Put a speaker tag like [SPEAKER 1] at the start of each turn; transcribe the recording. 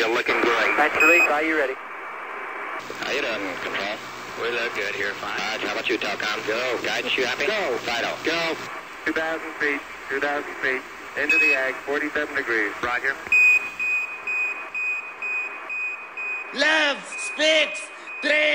[SPEAKER 1] You're looking great.
[SPEAKER 2] That's release. Are you ready?
[SPEAKER 1] How you doing, Control?
[SPEAKER 3] We look good here, fine.
[SPEAKER 1] How about you, Telcom? Go. Guidance, you happy? Go. Fido. Go.
[SPEAKER 4] 2,000 feet, 2,000 feet, into the ag, 47 degrees.
[SPEAKER 1] Roger.
[SPEAKER 5] Love speaks 3